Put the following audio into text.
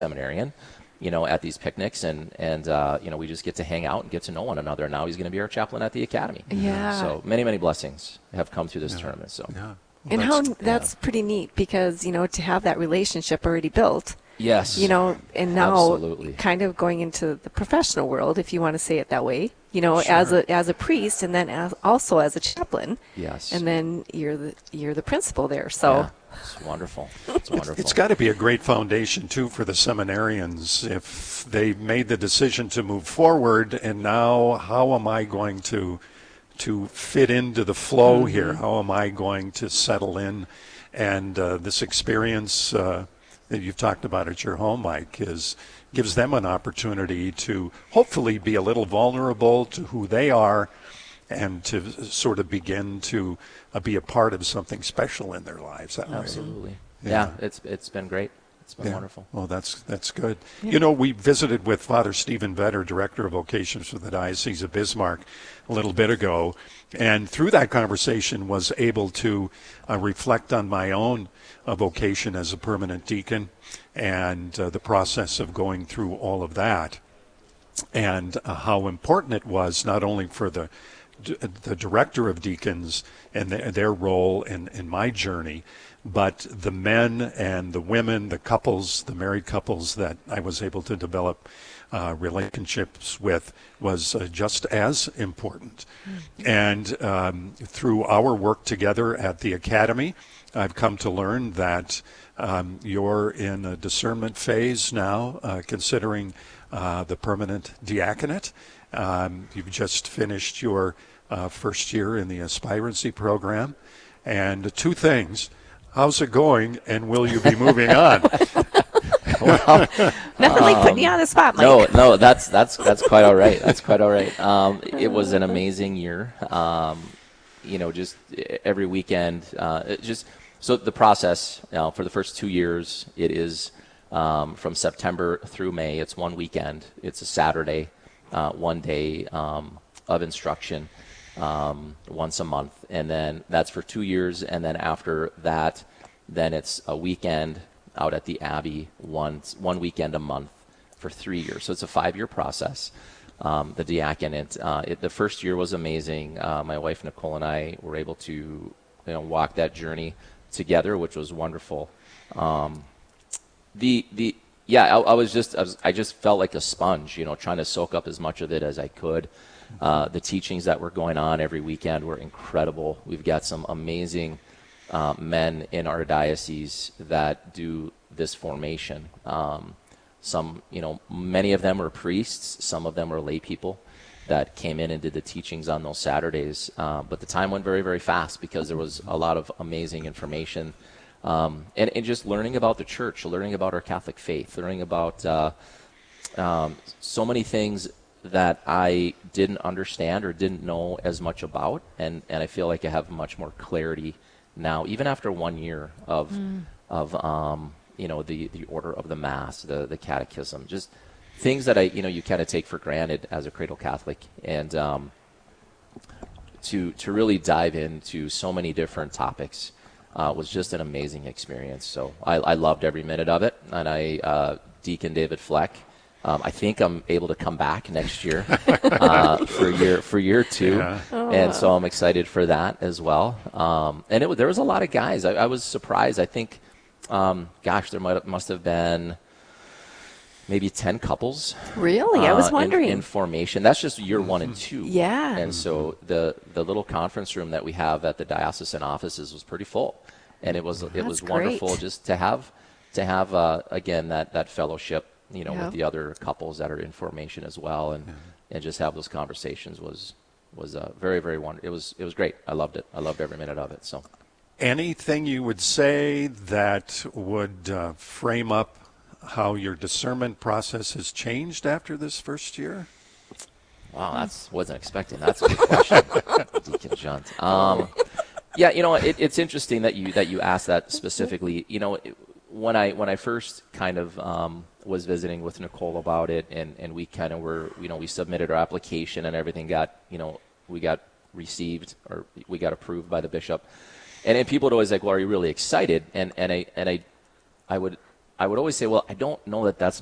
seminarian, at these picnics, and we just get to hang out and get to know one another. Now he's going to be our chaplain at the academy. Yeah. So many, many blessings have come through this tournament. So. Yeah. And that's pretty neat because, to have that relationship already built. Yes. And now Absolutely. kind of going into the professional world, if you want to say it that way, Sure. as a priest and then also as a chaplain. Yes. And then you're the principal there. So yeah. It's wonderful. It's wonderful. It's got to be a great foundation, too, for the seminarians if they made the decision to move forward. And now how am I going to fit into the flow here? How am I going to settle in? And this experience that you've talked about at your home, Mike, gives them an opportunity to hopefully be a little vulnerable to who they are and to sort of begin to be a part of something special in their lives. Absolutely. Yeah, it's been great. It's been wonderful. Well, that's good. Yeah. We visited with Father Stephen Vetter, Director of Vocations for the Diocese of Bismarck, a little bit ago, and through that conversation was able to reflect on my own vocation as a permanent deacon and the process of going through all of that, and how important it was not only for the director of deacons and their role in my journey, but the men and the women, the couples, the married couples that I was able to develop relationships with was just as important. And through our work together at the Academy, I've come to learn that you're in a discernment phase now, considering the permanent diaconate. You've just finished your first year in the aspirancy program. And two things. How's it going, and will you be moving on? Well, nothing like putting you on the spot, Mike. No, that's quite all right. That's quite all right. It was an amazing year. Just every weekend. So the process for the first 2 years, it is from September through May. It's one weekend. It's a Saturday, 1 day of instruction. Once a month, and then that's for 2 years, and then after that, then it's a weekend out at the Abbey, one weekend a month for 3 years. So it's a 5-year process. The diaconate, the first year was amazing. My wife Nicole and I were able to walk that journey together, which was wonderful. I just felt like a sponge, trying to soak up as much of it as I could. The teachings that were going on every weekend were incredible. We've got some amazing men in our diocese that do this formation. Many of them are priests. Some of them are lay people that came in and did the teachings on those Saturdays. But the time went very, very fast because there was a lot of amazing information. And just learning about the church, learning about our Catholic faith, learning about so many things that I didn't understand or didn't know as much about, and I feel like I have much more clarity now, even after 1 year of the order of the Mass, the Catechism, just things that you kind of take for granted as a cradle Catholic, and to really dive into so many different topics was just an amazing experience. So I loved every minute of it, and Deacon David Fleck. I think I'm able to come back next year for year 2, and so I'm excited for that as well. And there was a lot of guys. I was surprised. I think, there must have been maybe 10 couples. Really, I was wondering. In formation. That's just year 1 and 2. Yeah. And so the little conference room that we have at the diocesan offices was pretty full, and it was wonderful great. just to have again that fellowship. With the other couples that are in formation as well, and just have those conversations was very, very wonderful. It was great. I loved it. I loved every minute of it. So, anything you would say that would frame up how your discernment process has changed after this first year? Wow, wasn't expecting. That's a good question, Deacon Junt. It's interesting that you asked that specifically. When I first kind of was visiting with Nicole about it, and we kind of were, we submitted our application and everything we got received, or we got approved by the bishop, and people would always like, well, are you really excited? And I I would always say, well, I don't know that that's